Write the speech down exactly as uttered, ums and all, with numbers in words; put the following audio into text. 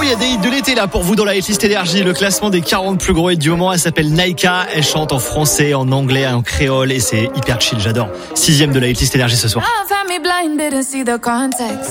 il y a des hits de l'été là pour vous dans la hitlist énergie. Le classement des quarante plus gros hits du moment. Elle s'appelle Naika. Elle chante en français, en anglais, en créole et c'est hyper chill. J'adore. Sixième de la hitlist énergie ce soir.